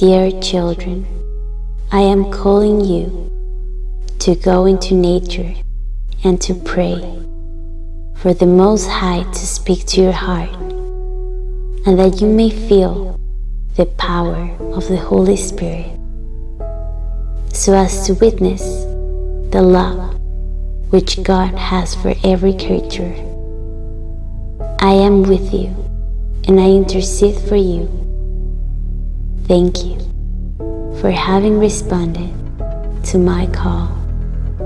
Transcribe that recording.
Dear children, I am calling you to go into nature and to pray for the Most High to speak to your heart, and that you may feel the power of the Holy Spirit, so as to witness the love which God has for every creature. I am with you, and I intercede for you. Thank you for having responded to my call.